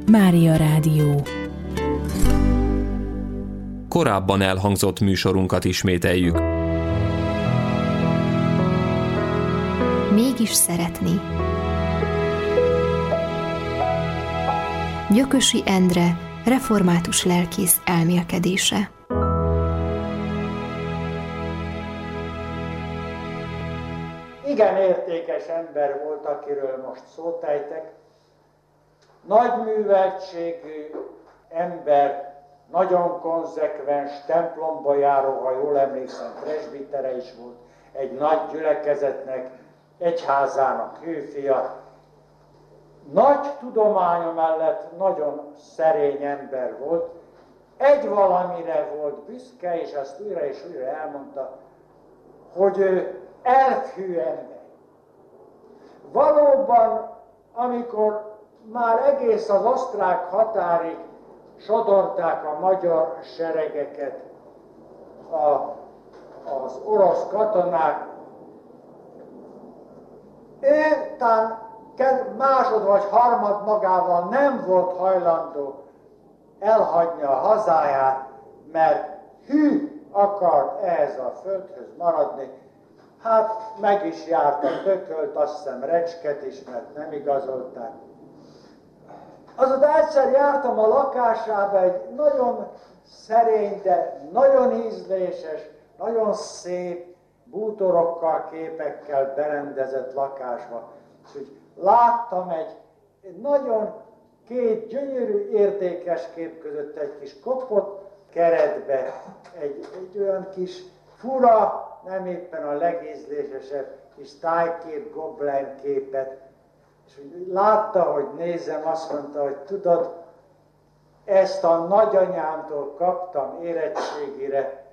Mária Rádió. Korábban elhangzott műsorunkat ismételjük. Mégis szeretni. Gyökösi Endre, református lelkész elmélkedése. Igen értékes ember volt, akiről most szót ejtek. Nagy műveltségű ember, nagyon konzekvens, templomba járó, ha jól emlékszem, presbitere is volt, egy nagy gyülekezetnek, egyházának hőfia. Nagy tudománya mellett nagyon szerény ember volt. Egy valamire volt büszke, és azt újra és újra elmondta, hogy ő elfhű ember. Valóban, amikor már egész az osztrák határig sodorták a magyar seregeket az orosz katonák, ő talán másod vagy harmad magával nem volt hajlandó elhagyni a hazáját, mert hű akart ehhez a földhöz maradni. Hát meg is járt a tökölt, azt hiszem Recsket is, mert nem igazolták. Azután egyszer jártam a lakásába, egy nagyon szerény, de nagyon ízléses, nagyon szép, bútorokkal, képekkel berendezett lakásba. És úgy láttam egy nagyon két gyönyörű, értékes kép között egy kis kopott keretbe, egy olyan kis fura, nem éppen a legízlésesebb kis tájkép, goblen képet. És úgy látta, hogy nézem, azt mondta, hogy tudod, ezt a nagyanyámtól kaptam érettségire,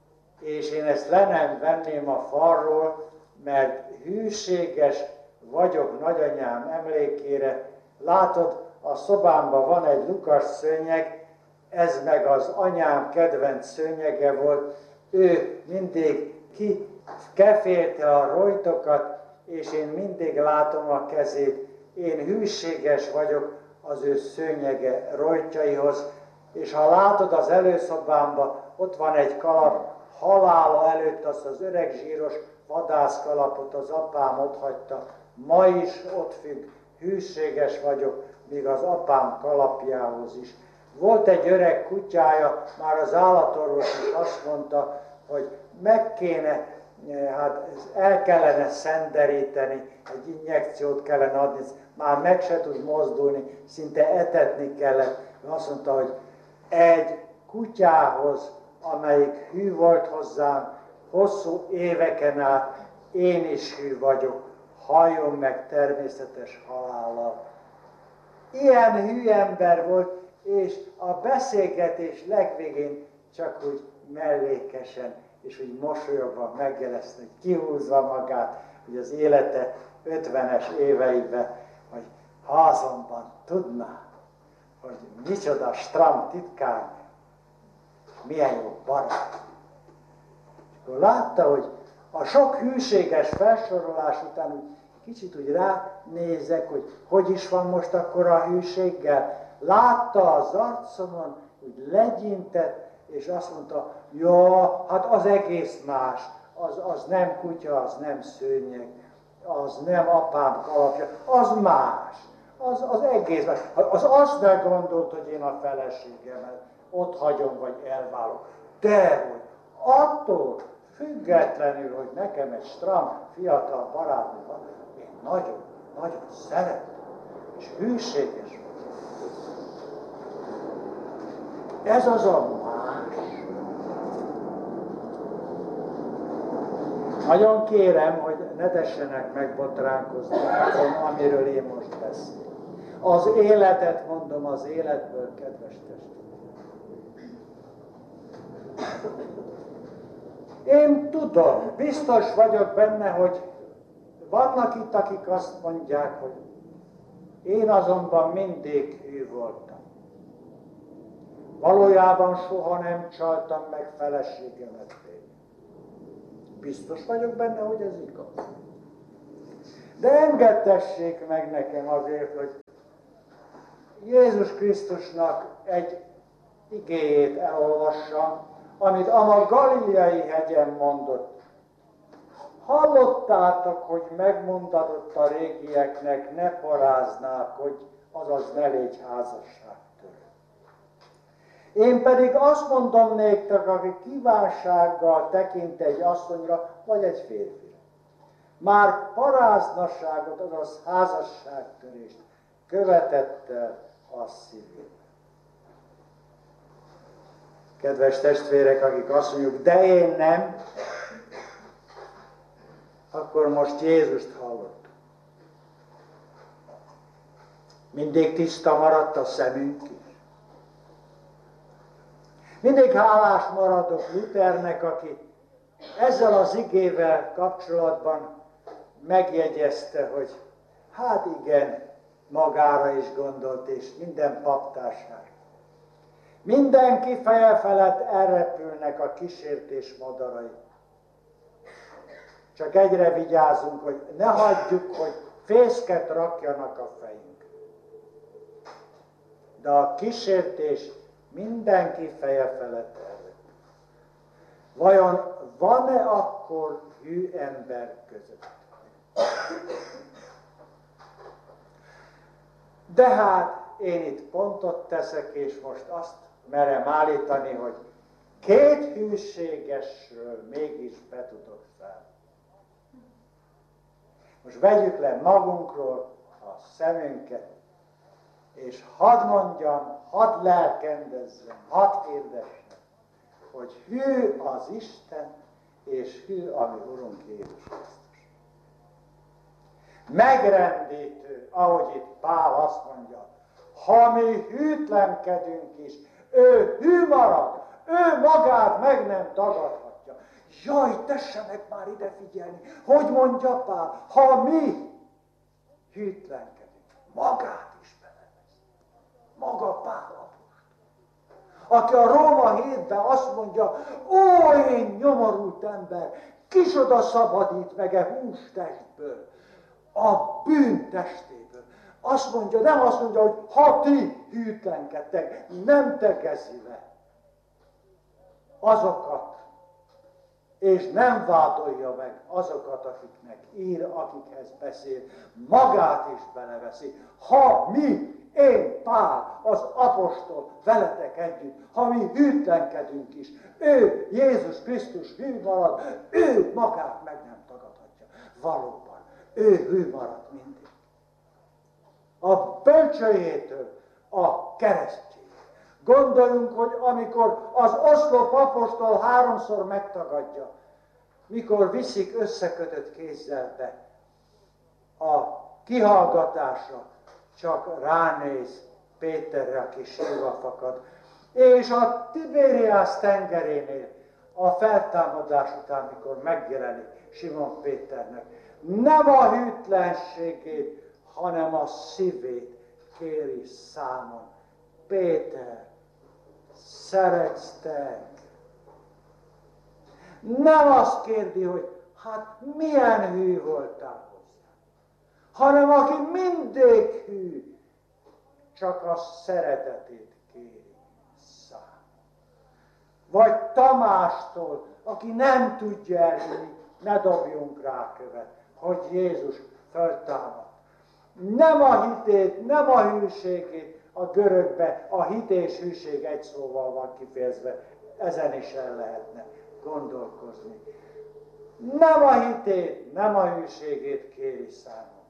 és én ezt le nem venném a falról, mert hűséges vagyok nagyanyám emlékére. Látod, a szobámban van egy lukas szőnyeg, ez meg az anyám kedvenc szőnyege volt. Ő mindig kefélte a rojtokat, és én mindig látom a kezét. Én hűséges vagyok az ő szőnyege rojtjaihoz, és ha látod az előszobámban, ott van egy kalap, halála előtt azt az öreg zsíros vadászkalapot az apám ott hagyta. Ma is ott függ, hűséges vagyok, még az apám kalapjához is. Volt egy öreg kutyája, már az állatorvos is azt mondta, hogy meg kéne, hát el kellene szenderíteni, egy injekciót kellene adni, már meg se tud mozdulni, szinte etetni kellett. Azt mondta, hogy egy kutyához, amelyik hű volt hozzám, hosszú éveken át, én is hű vagyok, halljon meg természetes halállal. Ilyen hű ember volt, és a beszélgetés legvégén csak úgy mellékesen, és úgy mosolyogva megjelezte, hogy kihúzva magát, hogy az élete 50-es éveiben, hogy ha azonban tudná, hogy micsoda stram titkár, milyen jó barát. És akkor látta, hogy a sok hűséges felsorolás után úgy kicsit úgy ránézek, hogy is van most akkor a hűséggel. Látta az arcomon, úgy legyintett, és azt mondta, ja, hát az egész más, az nem kutya, az nem szőnyeg, az nem apám kalapja, az más, az egész más. Az azt meggondolt, hogy én a feleségemet ott hagyom, vagy elválok. De hogy attól függetlenül, hogy nekem egy stram, fiatal barátom van, én nagyon, nagyon szeretem, és hűséges vagyok. Ez az a más. Nagyon kérem, hogy ne tessenek megbotránkozni azon, amiről én most beszélek. Az életet mondom, az életből, kedves testvérek. Én tudom, biztos vagyok benne, hogy vannak itt, akik azt mondják, hogy én azonban mindig hű voltam. Valójában soha nem csaltam meg feleségemet. Biztos vagyok benne, hogy ez igaz. De engedtessék meg nekem azért, hogy Jézus Krisztusnak egy igéjét elolvassam, amit a Galileai hegyen mondott. Hallottátok, hogy megmondatott a régieknek, ne paráználkodj, azaz ne légy házasságtörő. Én pedig azt mondom néktek, aki kívánsággal tekint egy asszonyra, vagy egy férfira. Már paráznaságot, azaz házasságtörést követett el a szívében. Kedves testvérek, akik azt mondjuk, de én nem, akkor most Jézust hallottuk. Mindig tiszta maradt a szemünk is. Mindig hálás maradok Luthernek, aki ezzel az igével kapcsolatban megjegyezte, hogy hát igen, magára is gondolt, és minden paptársára. Mindenki feje felett elrepülnek a kísértés madarai. Csak egyre vigyázunk, hogy ne hagyjuk, hogy fészket rakjanak a fejünk. De a kísértés mindenki feje felett elrepül. Vajon van-e akkor hű ember között? De hát én itt pontot teszek, és most azt merem állítani, hogy két hűségesről mégis betudok fel. Most vegyük le magunkról a szemünket, és hadd mondjam, hadd lelkendezzem, hadd hirdessem, hogy hű az Isten, és hű a mi Urunk Jézus Krisztus. Megrendítő, ahogy itt Pál azt mondja, ha mi hűtlenkedünk is, ő hű marad, ő magát meg nem tagadhatja. Jaj, tessenek már ide figyelni, hogy mondja Pál, ha mi hűtlenkedünk, magát is belevesz. Maga Pál apostol, aki a Róma 7-ben azt mondja, ó, én nyomorult ember, kicsoda szabadít meg e hústestből, a bűn testéből. Azt mondja, nem azt mondja, hogy ha ti hűtlenkedtek, nem tegezi le azokat, és nem vádolja meg azokat, akiknek ír, akikhez beszél, magát is beleveszi. Ha mi, én, Pál, az apostol veletek együtt, ha mi hűtlenkedünk is, ő, Jézus Krisztus hű marad, ő magát meg nem tagadhatja. Valóban, ő hű marad mindig. A bölcsőjétől a keresztjéig. Gondoljunk, hogy amikor az oszlop apostol 3-szor megtagadja, mikor viszik összekötött kézzel be a kihallgatásra, csak ránéz Péterre, aki sírva fakad. És a Tibériász tengerénél a feltámadás után, mikor megjelenik Simon Péternek, nem a hűtlenségét, hanem a szívét kéri számon. Péter, szeretsz te? Nem azt kérdi, hogy hát milyen hű voltál hozzá, hanem aki mindig hű, csak a szeretetét kéri számon. Vagy Tamástól, aki nem tudja elhinni, ne dobjunk rá követ, hogy Jézus föltámad. Nem a hitét, nem a hűségét, a görögbe a hit és hűség egy szóval van kifejezve, ezen is el lehetne gondolkozni. Nem a hitét, nem a hűségét kéri számon,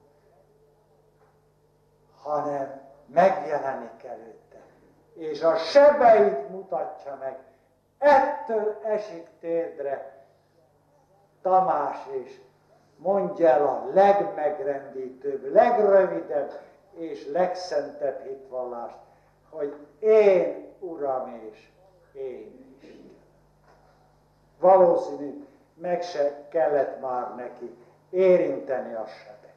hanem megjelenik előtte, és a sebeit mutatja meg. Ettől esik térdre Tamás, és mondja el a legmegrendítőbb, legrövidebb és legszentebb hitvallást, hogy én Uram és én Isten. Valószínű, meg se kellett már neki érinteni a sebek.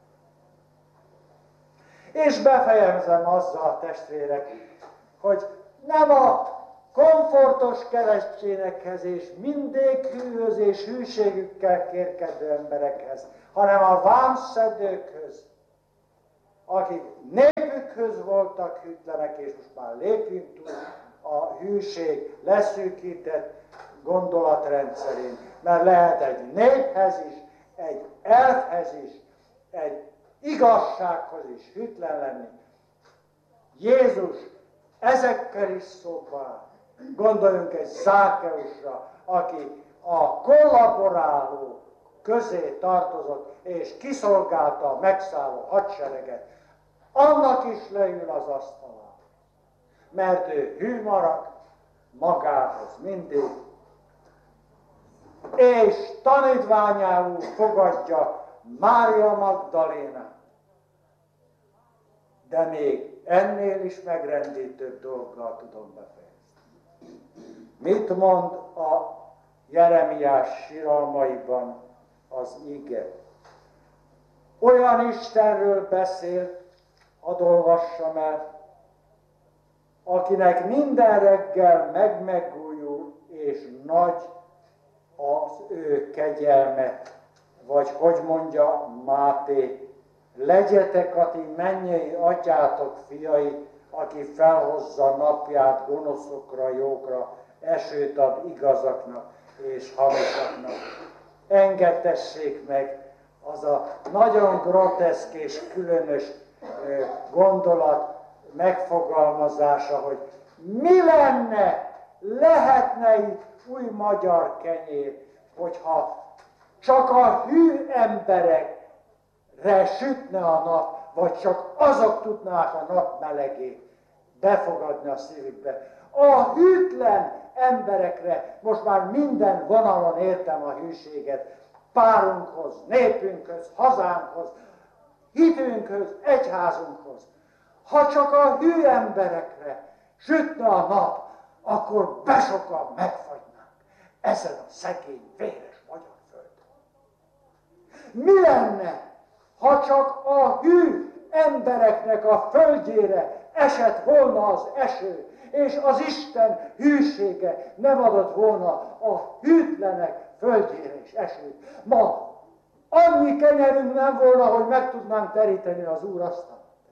És befejezem azzal, testvérek, hogy nem a komfortos keresztényekhez és mindig hűhöz és hűségükkel kérkedő emberekhez, hanem a vámszedőkhöz, akik népükhöz voltak hűtlenek, és most már lépjünk túl a hűség leszűkített gondolatrendszerén, mert lehet egy néphez is, egy elfhez is, egy igazsághoz is hűtlen lenni. Jézus ezekkel is szóba áll. Gondoljunk egy Zákeusra, aki a kollaboráló közé tartozott, és kiszolgálta a megszálló hadsereget. Annak is leül az asztalán, mert ő hű maradt magához mindig, és tanítványául fogadja Mária Magdalénát. De még ennél is megrendítőbb dolggal tudom befejezni. Mit mond a Jeremiás síralmaiban az ige? Olyan Istenről beszél, hadd olvassam el, akinek minden reggel megújul, és nagy az ő kegyelme, vagy hogy mondja Máté, legyetek a ti mennyei atyátok fiai, aki felhozza napját gonoszokra, jókra, esőt ad igazaknak és hamisaknak. Engedtessék meg az a nagyon groteszk és különös gondolat megfogalmazása, hogy mi lenne, lehetne itt új magyar kenyér, hogyha csak a hű emberekre sütne a nap, vagy csak azok tudnák a nap melegét befogadni a szívükbe. A hűtlen emberekre most már minden vonalon értem a hűséget, párunkhoz, népünkhöz, hazánkhoz, hitünkhöz, egyházunkhoz. Ha csak a hű emberekre sütne a nap, akkor besokan megfagynánk ezen a szegény, véres magyar földön. Mi lenne, ha csak a hű embereknek a földjére esett volna az eső, és az Isten hűsége nem adott volna a hűtlenek földjére is esőt. Ma annyi kenyerünk nem volna, hogy meg tudnánk teríteni az Úr asztalát.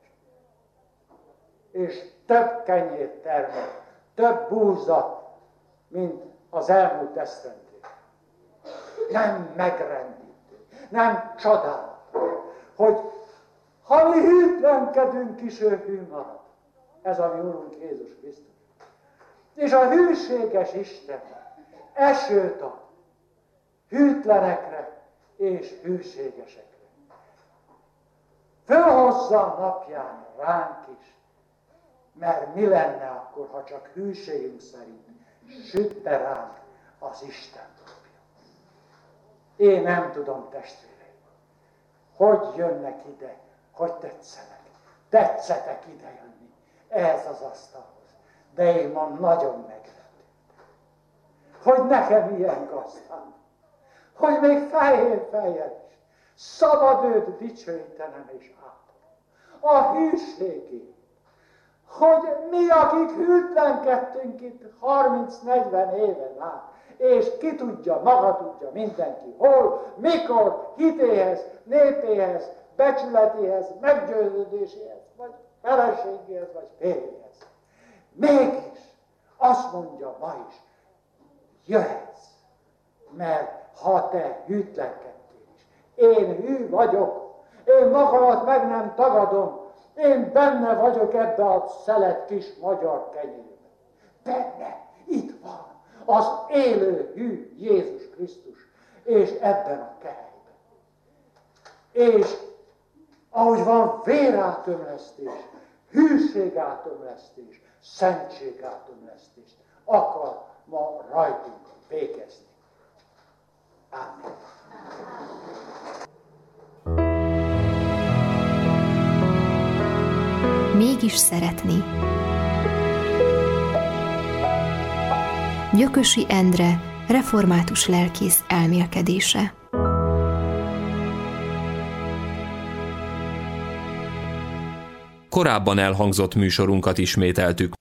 És több kenyért termel, több búza, mint az elmúlt esztendő. Nem megrendítő, nem csodálatos, hogy ha mi hűtlenkedünk is, ő hű marad. Ez a mi Úrunk Jézus Krisztus. És a hűséges Isten esőt ad hűtlenekre és hűségesekre. Fölhozza a napján ránk is, mert mi lenne akkor, ha csak hűségünk szerint sütne ránk az Isten napja. Én nem tudom, testvéreim, hogy jönnek ide, hogy tetszenek. Tetszetek ide jönni ehhez az asztalhoz. De én ma nagyon megrendültem, hogy nekem ilyen gazdám, hogy még fehér fejjel is szabad őt dicsőítenem és ápolom. A hűségét, hogy mi, akik hűtlenkedtünk itt 30-40 éven át, és ki tudja, maga tudja mindenki, hol, mikor, hitéhez, népéhez, becsületéhez, meggyőződéséhez, vagy feleségéhez, vagy férjéhez. Mégis azt mondja ma is, jöhetsz, mert ha te hűtlenkedtél is, én hű vagyok, én magamat meg nem tagadom, én benne vagyok ebbe a szelet kis magyar kenyérbe. Benne, itt van az élő hű Jézus Krisztus, és ebben a kehelyben. És ahogy van vérátömlesztés, hűségátömlesztés, szentségátömlesztés, akar ma rajtunk végezni. Amen. Mégis szeretni. Gyökösi Endre, református lelkész elmélkedése. Korábban elhangzott műsorunkat ismételtük.